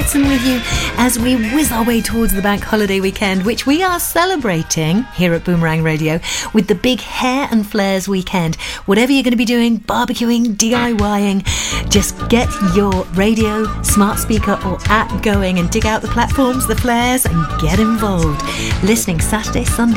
Watson with you as we whiz our way towards the bank holiday weekend, which we are celebrating here at Boomerang Radio with the big Hair and Flares weekend. Whatever you're going to be doing, barbecuing, DIYing, just get your radio, smart speaker or app going and dig out the platforms, the flares, and get involved. Listening Saturday, Sunday